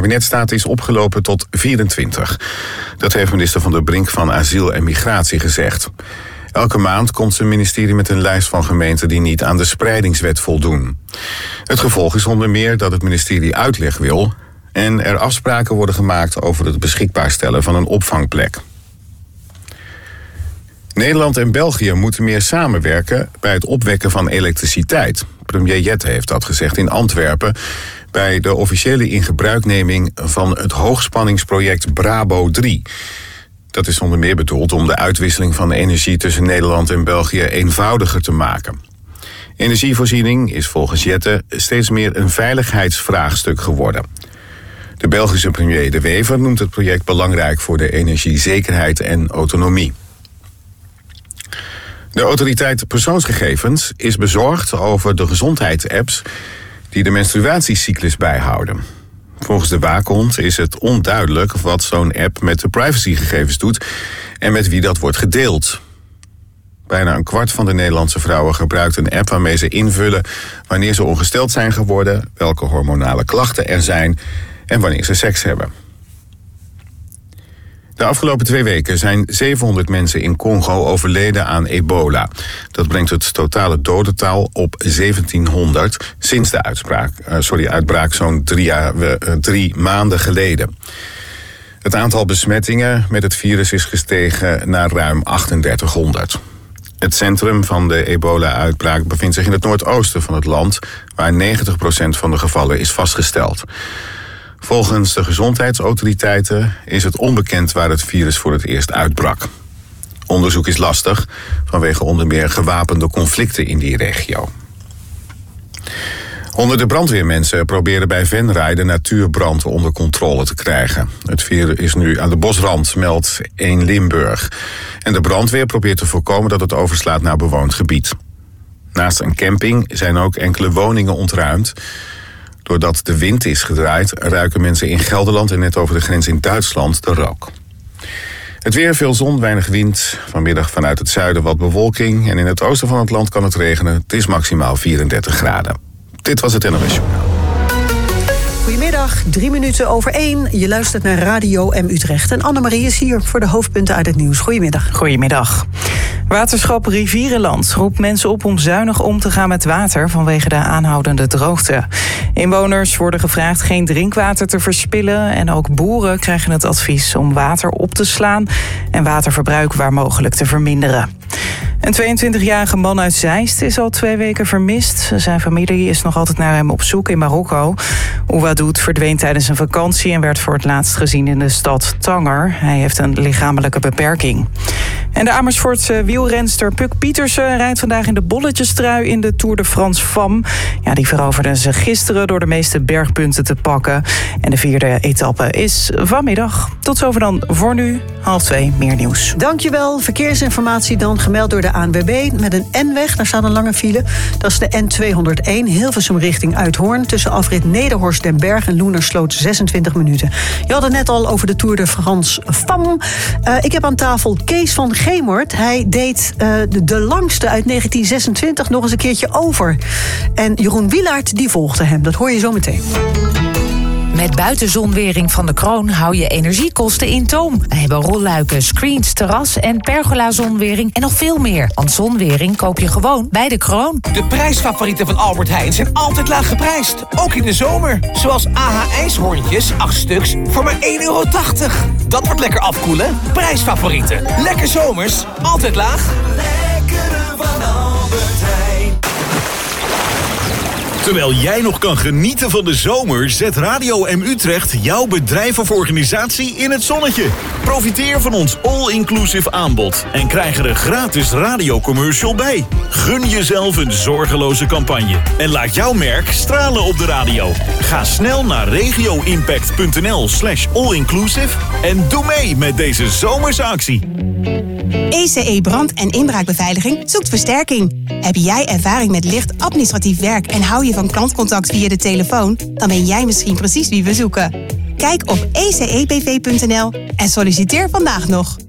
kabinetstaat is opgelopen tot 24. Dat heeft minister Van der Brink van Asiel en Migratie gezegd. Elke maand komt zijn ministerie met een lijst van gemeenten die niet aan de spreidingswet voldoen. Het gevolg is onder meer dat het ministerie uitleg wil en er afspraken worden gemaakt over het beschikbaar stellen van een opvangplek. Nederland en België moeten meer samenwerken bij het opwekken van elektriciteit. Premier Jette heeft dat gezegd in Antwerpen bij de officiële ingebruikneming van het hoogspanningsproject Brabo 3. Dat is onder meer bedoeld om de uitwisseling van energie tussen Nederland en België eenvoudiger te maken. Energievoorziening is volgens Jette steeds meer een veiligheidsvraagstuk geworden. De Belgische premier De Wever noemt het project belangrijk voor de energiezekerheid en autonomie. De autoriteit persoonsgegevens is bezorgd over de gezondheidsapps die de menstruatiecyclus bijhouden. Volgens de waakhond is het onduidelijk wat zo'n app met de privacygegevens doet en met wie dat wordt gedeeld. Bijna een kwart van de Nederlandse vrouwen gebruikt een app waarmee ze invullen wanneer ze ongesteld zijn geworden, welke hormonale klachten er zijn en wanneer ze seks hebben. De afgelopen 2 weken zijn 700 mensen in Congo overleden aan ebola. Dat brengt het totale dodental op 1700 sinds de uitbraak zo'n 3 maanden geleden. Het aantal besmettingen met het virus is gestegen naar ruim 3800. Het centrum van de ebola-uitbraak bevindt zich in het noordoosten van het land, waar 90% van de gevallen is vastgesteld. Volgens de gezondheidsautoriteiten is het onbekend waar het virus voor het eerst uitbrak. Onderzoek is lastig vanwege onder meer gewapende conflicten in die regio. Honderden brandweermensen proberen bij Venray de natuurbrand onder controle te krijgen. Het vuur is nu aan de bosrand, meldt 1 Limburg. En de brandweer probeert te voorkomen dat het overslaat naar bewoond gebied. Naast een camping zijn ook enkele woningen ontruimd. Doordat de wind is gedraaid, ruiken mensen in Gelderland en net over de grens in Duitsland de rook. Het weer, veel zon, weinig wind. Vanmiddag vanuit het zuiden wat bewolking. En in het oosten van het land kan het regenen. Het is maximaal 34 graden. Dit was het NOS Journaal. Goedemiddag, 1:03. Je luistert naar Radio M Utrecht. En Annemarie is hier voor de hoofdpunten uit het nieuws. Goedemiddag. Goedemiddag. Waterschap Rivierenland roept mensen op om zuinig om te gaan met water vanwege de aanhoudende droogte. Inwoners worden gevraagd geen drinkwater te verspillen en ook boeren krijgen het advies om water op te slaan en waterverbruik waar mogelijk te verminderen. Een 22-jarige man uit Zeist is al 2 weken vermist. Zijn familie is nog altijd naar hem op zoek in Marokko. Ouadoud verdween tijdens een vakantie en werd voor het laatst gezien in de stad Tanger. Hij heeft een lichamelijke beperking. En de Amersfoortse wielrenster Puk Pietersen rijdt vandaag in de bolletjestrui in de Tour de France Femme. Ja, die veroverde ze gisteren door de meeste bergpunten te pakken. En de 4e etappe is vanmiddag. Tot zover dan voor nu, 1:30 meer nieuws. Dankjewel. Verkeersinformatie dan gemeld door de ANWB met een N-weg. Daar staat een lange file. Dat is de N201 Hilversum richting Uithoorn. Tussen afrit Nederhorst den Berg en Loenersloot 26 minuten. Je had het net al over de Tour de France Femme. Ik heb aan tafel Kees van Gemert. Hij deed de langste uit 1926 nog eens een keertje over. En Jeroen Wielaert die volgde hem. Dat hoor je zo meteen. Met buitenzonwering van de Kroon hou je energiekosten in toom. We hebben rolluiken, screens, terras en pergola-zonwering en nog veel meer. Want zonwering koop je gewoon bij de Kroon. De prijsfavorieten van Albert Heijn zijn altijd laag geprijsd. Ook in de zomer. Zoals AH ijshoorntjes, 8 stuks, voor maar €1,80. Dat wordt lekker afkoelen. Prijsfavorieten. Lekker zomers, altijd laag. Lekkere van Albert Heijn. Terwijl jij nog kan genieten van de zomer, zet Radio M Utrecht jouw bedrijf of organisatie in het zonnetje. Profiteer van ons all-inclusive aanbod en krijg er een gratis radiocommercial bij. Gun jezelf een zorgeloze campagne en laat jouw merk stralen op de radio. Ga snel naar regioimpact.nl/allinclusive en doe mee met deze zomerse actie. ECE Brand- en Inbraakbeveiliging zoekt versterking. Heb jij ervaring met licht administratief werk en hou je van klantcontact via de telefoon? Dan ben jij misschien precies wie we zoeken. Kijk op ecebv.nl en solliciteer vandaag nog.